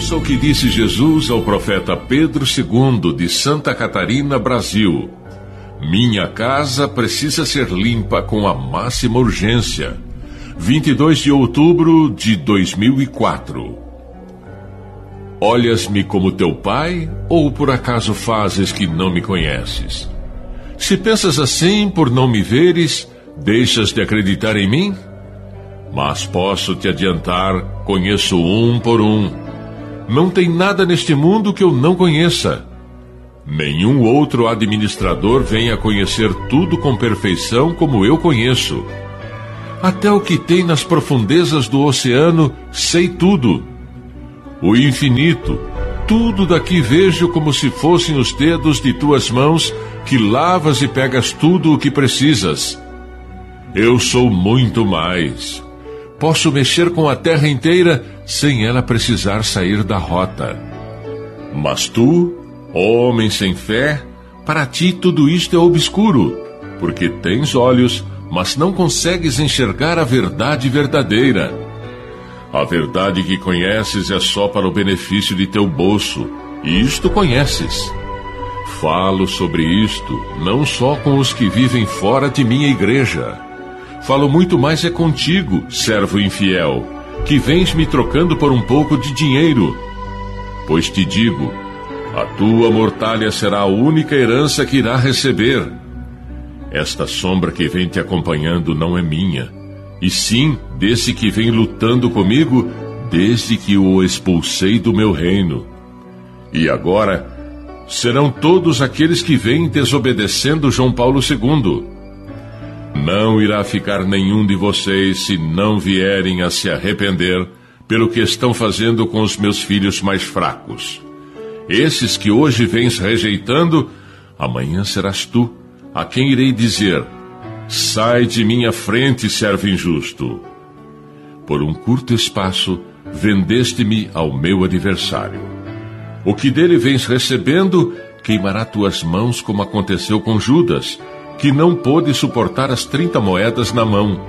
Ouça o que disse Jesus ao profeta Pedro II, de Santa Catarina, Brasil. Minha casa precisa ser limpa com a máxima urgência. 22 de outubro de 2004. Olhas-me como teu pai, ou por acaso fazes que não me conheces? Se pensas assim por não me veres, deixas de acreditar em mim? Mas posso te adiantar, conheço um por um. Não tem nada neste mundo que eu não conheça. Nenhum outro administrador vem a conhecer tudo com perfeição como eu conheço. Até o que tem nas profundezas do oceano, sei tudo. O infinito, tudo daqui vejo como se fossem os dedos de tuas mãos, que lavas e pegas tudo o que precisas. Eu sou muito mais. Posso mexer com a terra inteira sem ela precisar sair da rota. Mas tu, homem sem fé, para ti tudo isto é obscuro, porque tens olhos, mas não consegues enxergar a verdade verdadeira. A verdade que conheces é só para o benefício de teu bolso, e isto conheces. Falo sobre isto não só com os que vivem fora de minha igreja. Falo muito mais é contigo, servo infiel, que vens me trocando por um pouco de dinheiro. Pois te digo, a tua mortalha será a única herança que irá receber. Esta sombra que vem te acompanhando não é minha, e sim desse que vem lutando comigo desde que o expulsei do meu reino. E agora serão todos aqueles que vêm desobedecendo João Paulo II. Não irá ficar nenhum de vocês se não vierem a se arrepender pelo que estão fazendo com os meus filhos mais fracos. Esses que hoje vens rejeitando, amanhã serás tu, a quem irei dizer: sai de minha frente, servo injusto. Por um curto espaço, vendeste-me ao meu adversário. O que dele vens recebendo, queimará tuas mãos, como aconteceu com Judas, que não pôde suportar as 30 moedas na mão.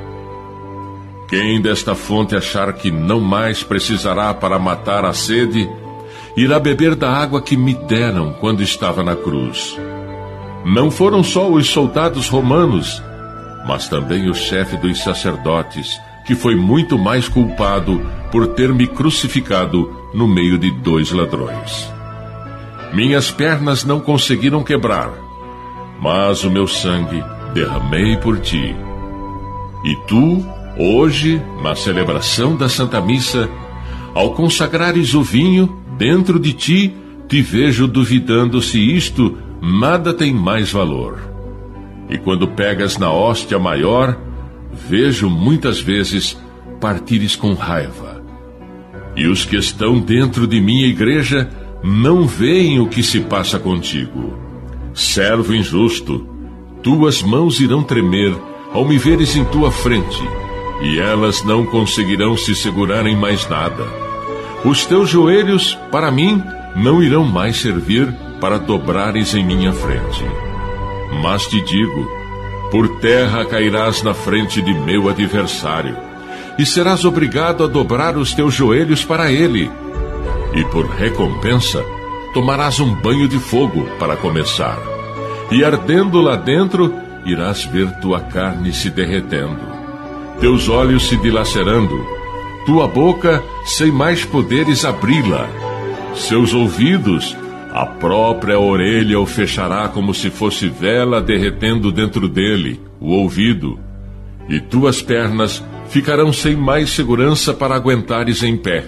Quem desta fonte achar que não mais precisará para matar a sede, irá beber da água que me deram quando estava na cruz. Não foram só os soldados romanos, mas também o chefe dos sacerdotes, que foi muito mais culpado por ter me crucificado no meio de 2 ladrões. Minhas pernas não conseguiram quebrar, mas o meu sangue derramei por ti. E tu, hoje, na celebração da Santa Missa, ao consagrares o vinho, dentro de ti, te vejo duvidando se isto nada tem mais valor. E quando pegas na hóstia maior, vejo muitas vezes partires com raiva. E os que estão dentro de minha igreja não veem o que se passa contigo. Servo injusto, tuas mãos irão tremer ao me veres em tua frente, e elas não conseguirão se segurar em mais nada. Os teus joelhos, para mim, não irão mais servir para dobrares em minha frente. Mas te digo, por terra cairás na frente de meu adversário, e serás obrigado a dobrar os teus joelhos para ele. E por recompensa, tomarás um banho de fogo para começar, e ardendo lá dentro, irás ver tua carne se derretendo, teus olhos se dilacerando, tua boca sem mais poderes abri-la, seus ouvidos, a própria orelha o fechará como se fosse vela derretendo dentro dele, o ouvido, e tuas pernas ficarão sem mais segurança para aguentares em pé.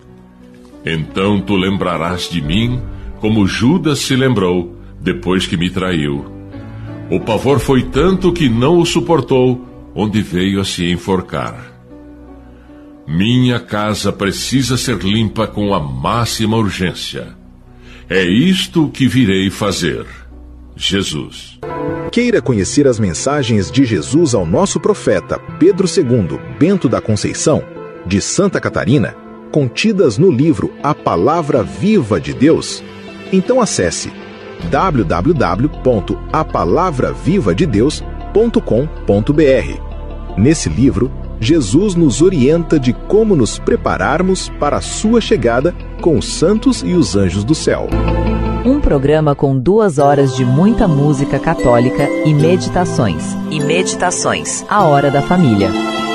Então tu lembrarás de mim, como Judas se lembrou, depois que me traiu. O pavor foi tanto que não o suportou, onde veio a se enforcar. Minha casa precisa ser limpa com a máxima urgência. É isto que virei fazer. Jesus. Queira conhecer as mensagens de Jesus ao nosso profeta Pedro II Bento da Conceição, de Santa Catarina, contidas no livro A Palavra Viva de Deus? Então acesse www.apalavravivadedeus.com.br. Nesse livro, Jesus nos orienta de como nos prepararmos para a sua chegada com os santos e os anjos do céu. Um programa com 2 horas de muita música católica e meditações. A Hora da Família.